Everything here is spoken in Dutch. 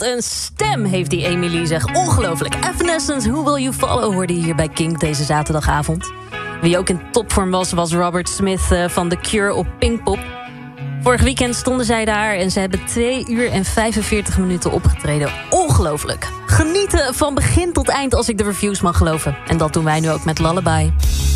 een stem heeft die Emily, zeg. Ongelooflijk. Evanescence, Who Will You Follow, hoorde je hier bij Kink deze zaterdagavond. Wie ook in topvorm was Robert Smith van The Cure op Pinkpop. Vorig weekend stonden zij daar en ze hebben 2 uur en 45 minuten opgetreden. Ongelooflijk. Genieten van begin tot eind als ik de reviews mag geloven. En dat doen wij nu ook met Lullaby.